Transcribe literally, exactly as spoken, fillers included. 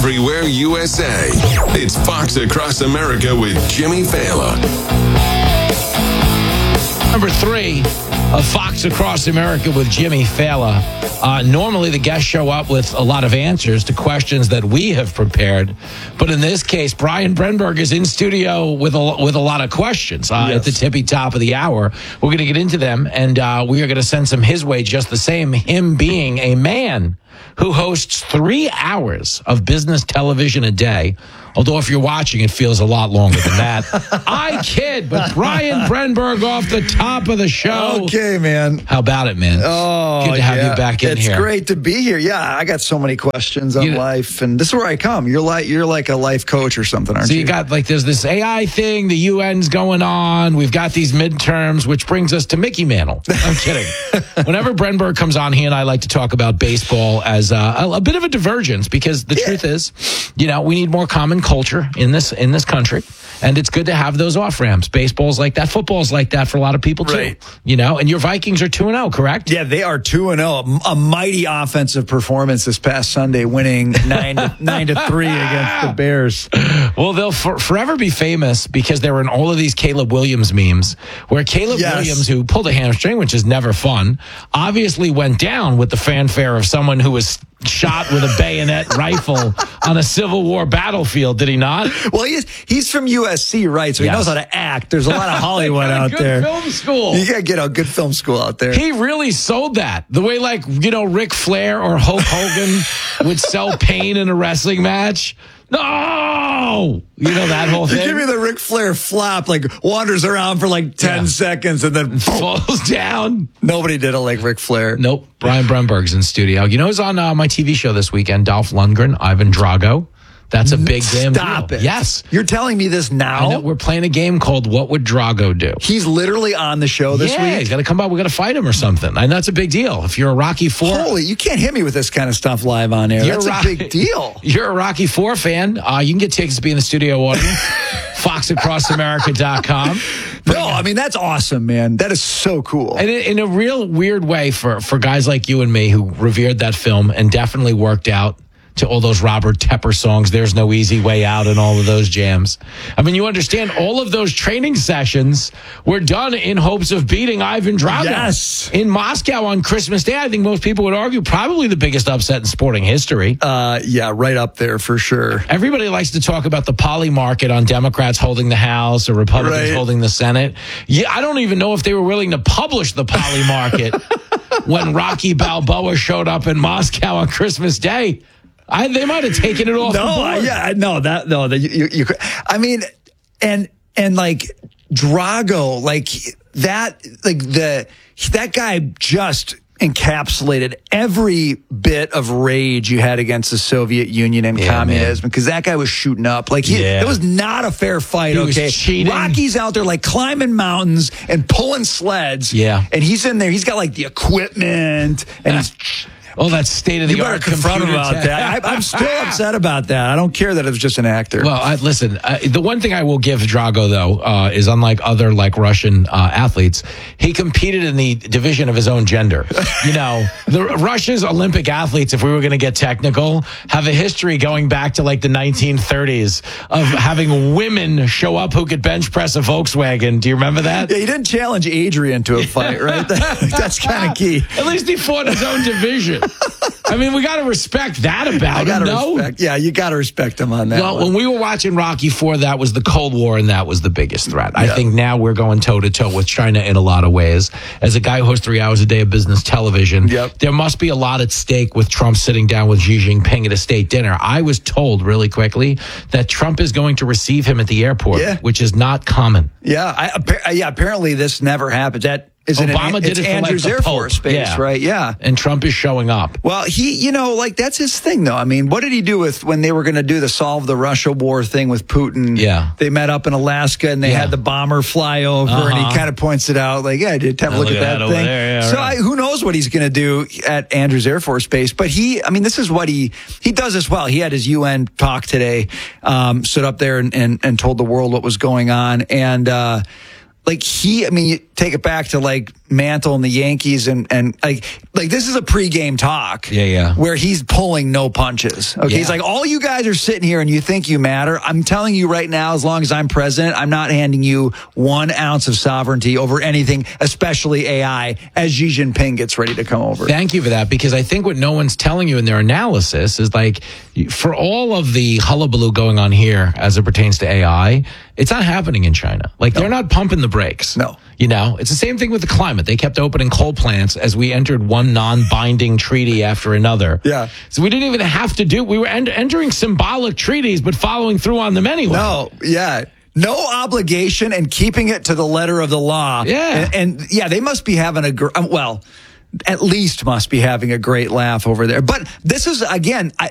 everywhere U S A. It's Fox Across America with Jimmy Fallon. Number three of Fox Across America with Jimmy Fallon. Uh, normally, the guests show up with a lot of answers to questions that we have prepared. But in this case, Brian Brenberg is in studio with a, with a lot of questions uh, yes. at the tippy top of the hour. We're going to get into them, and uh, we are going to send some his way just the same, him being a man who hosts three hours of business television a day. Although if you're watching, it feels a lot longer than that. I kid, but Brian Brenberg off the top of the show. Okay, man. How about it, man? Oh, good to have yeah. you back in it's here. It's great to be here. Yeah, I got so many questions on you, life, and this is where I come. You're like you're like a life coach or something, aren't so you? So you got like there's this A I thing, the U N's going on. We've got these midterms, which brings us to Mickey Mantle. I'm kidding. Whenever Brenberg comes on, he and I like to talk about baseball as uh, a, a bit of a divergence because the yeah. truth is, you know, we need more common culture in this in this country, and it's good to have those off ramps. Baseball's like that, football's like that for a lot of people too. Right. You know, and your Vikings are two and zero, correct? Yeah, they are two and zero. A mighty offensive performance this past Sunday, winning nine to, nine to three against the Bears. Well, they'll for, forever be famous because they were in all of these Caleb Williams memes, where Caleb yes. Williams, who pulled a hamstring, which is never fun, obviously went down with the fanfare of someone who was shot with a bayonet rifle on a Civil War battlefield, did he not? Well, he's he's from U S C, right? So he yes. knows how to act. There's a lot of Hollywood out good there. Film school. You gotta get a good film school out there. He really sold that. The way, like, you know, Ric Flair or Hulk Hogan would sell pain in a wrestling match. No! You know that whole thing? You give me the Ric Flair flop, like, wanders around for like ten yeah. seconds and then falls down. Nobody did it like Ric Flair. Nope. Brian Brenberg's in studio. You know who's on uh, my T V show this weekend? Dolph Lundgren, Ivan Drago. That's a big damn Stop deal. it. Yes. You're telling me this now? I know. We're playing a game called What Would Drago Do? He's literally on the show this yeah, week? He's got to come out. We got to fight him or something. I know it's a big deal. If you're a Rocky Four. Holy, you can't hit me with this kind of stuff live on air. That's a, a big deal. You're a Rocky Four fan. Uh, you can get tickets to be in the studio audience. fox across america dot com. No, I mean, that's awesome, man. That is so cool. And in a real weird way for, for guys like you and me who revered that film and definitely worked out to all those Robert Tepper songs, There's No Easy Way Out, and all of those jams. I mean, you understand all of those training sessions were done in hopes of beating Ivan Drago. Yes. In Moscow on Christmas Day. I think most people would argue probably the biggest upset in sporting history. Uh, yeah, right up there for sure. Everybody likes to talk about the poly market on Democrats holding the House or Republicans right. holding the Senate. Yeah, I don't even know if they were willing to publish the poly market when Rocky Balboa showed up in Moscow on Christmas Day. I, they might have taken it off no, the board. Yeah, no, that no, that you, you, you. I mean, and and like Drago, like that, like the that guy just encapsulated every bit of rage you had against the Soviet Union and yeah, communism because that guy was shooting up. Like he, yeah. it was not a fair fight. He okay, was cheating. Rocky's out there like climbing mountains and pulling sleds. Yeah, and he's in there. He's got like the equipment and he's. Oh, that state-of-the-art You better confront him about that. I, I'm still upset about that. I don't care that it was just an actor. Well, I, listen, uh, the one thing I will give Drago, though, uh, is unlike other, like, Russian uh, athletes, he competed in the division of his own gender. You know, the Russia's Olympic athletes, if we were going to get technical, have a history going back to, like, the nineteen thirties of having women show up who could bench press a Volkswagen. Do you remember that? Yeah, he didn't challenge Adrian to a fight, right? That's kind of key. At least he fought his own division. I mean, we got to respect that about I gotta him, no? Respect, yeah, you got to respect him on that Well, one. when we were watching Rocky Four, that was the Cold War, and that was the biggest threat. Yeah. I think now we're going toe-to-toe with China in a lot of ways. As a guy who hosts three hours a day of business television, yep. there must be a lot at stake with Trump sitting down with Xi Jinping at a state dinner. I was told really quickly that Trump is going to receive him at the airport, yeah. which is not common. Yeah, I, yeah. Apparently, this never happened. That Isn't Obama it, did it's it for Andrews like the Air Pope. Force Base, yeah. right? Yeah. And Trump is showing up. Well, he, you know, like that's his thing, though. I mean, what did he do with when they were going to do the solve the Russia war thing with Putin? Yeah. They met up in Alaska and they yeah. had the bomber fly over uh-huh. and he kind of points it out like, yeah, did have a look, look at that, that thing. Yeah, so right. I, who knows what he's going to do at Andrews Air Force Base. But he, I mean, this is what he, he does as well. He had his U N talk today, um, stood up there and, and, and told the world what was going on. And, uh, Like he, I mean, you take it back to like Mantle and the Yankees and, and like like this is a pregame talk. Yeah, yeah. Where he's pulling no punches. Okay. Yeah. He's like, all you guys are sitting here and you think you matter. I'm telling you right now, as long as I'm president, I'm not handing you one ounce of sovereignty over anything, especially A I, as Xi Jinping gets ready to come over. Thank you for that, because I think what no one's telling you in their analysis is like, for all of the hullabaloo going on here as it pertains to A I, it's not happening in China. Like, No. they're not pumping the brakes. No. You know, it's the same thing with the climate. They kept opening coal plants as we entered one non-binding treaty after another. Yeah. So we didn't even have to do, we were en- entering symbolic treaties, but following through on them anyway. No, yeah. No obligation and keeping it to the letter of the law. Yeah. And, and yeah, they must be having a, gr- um, well, at least must be having a great laugh over there. But this is, again, I,